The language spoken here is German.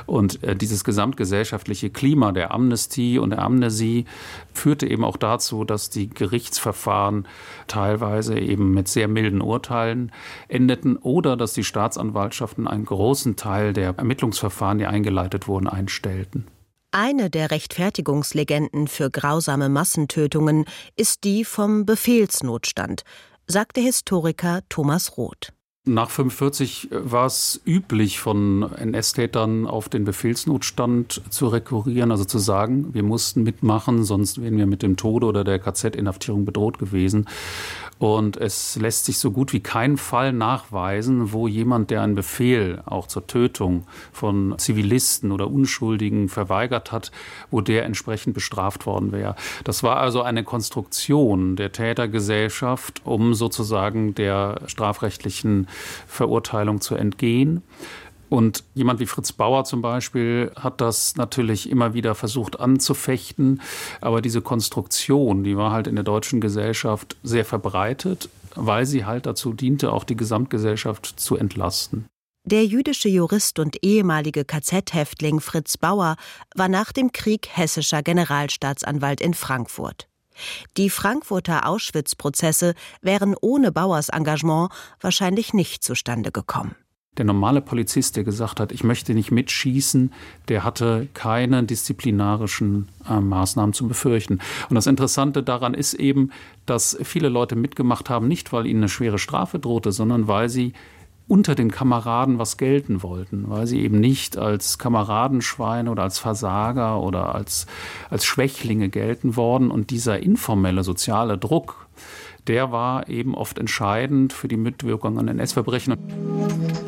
Und dieses gesamtgesellschaftliche Klima der Amnestie und der Amnesie führte eben auch dazu, dass die Gerichtsverfahren teilweise eben mit sehr milden Urteilen endeten oder dass die Staatsanwaltschaften einen großen Teil der Ermittlungsverfahren, die eingeleitet wurden, einstellten. Eine der Rechtfertigungslegenden für grausame Massentötungen ist die vom Befehlsnotstand, sagt der Historiker Thomas Roth. Nach 1945 war es üblich, von NS-Tätern auf den Befehlsnotstand zu rekurrieren, also zu sagen, wir mussten mitmachen, sonst wären wir mit dem Tode oder der KZ-Inhaftierung bedroht gewesen. Und es lässt sich so gut wie keinen Fall nachweisen, wo jemand, der einen Befehl auch zur Tötung von Zivilisten oder Unschuldigen verweigert hat, wo der entsprechend bestraft worden wäre. Das war also eine Konstruktion der Tätergesellschaft, um sozusagen der strafrechtlichen Verurteilung zu entgehen. Und jemand wie Fritz Bauer zum Beispiel hat das natürlich immer wieder versucht anzufechten. Aber diese Konstruktion, die war halt in der deutschen Gesellschaft sehr verbreitet, weil sie halt dazu diente, auch die Gesamtgesellschaft zu entlasten. Der jüdische Jurist und ehemalige KZ-Häftling Fritz Bauer war nach dem Krieg hessischer Generalstaatsanwalt in Frankfurt. Die Frankfurter Auschwitz-Prozesse wären ohne Bauers Engagement wahrscheinlich nicht zustande gekommen. Der normale Polizist, der gesagt hat, ich möchte nicht mitschießen, der hatte keine disziplinarischen Maßnahmen zu befürchten. Und das Interessante daran ist eben, dass viele Leute mitgemacht haben, nicht weil ihnen eine schwere Strafe drohte, sondern weil sie unter den Kameraden was gelten wollten, weil sie eben nicht als Kameradenschweine oder als Versager oder als Schwächlinge gelten wollten. Und dieser informelle soziale Druck, der war eben oft entscheidend für die Mitwirkung an NS-Verbrechen.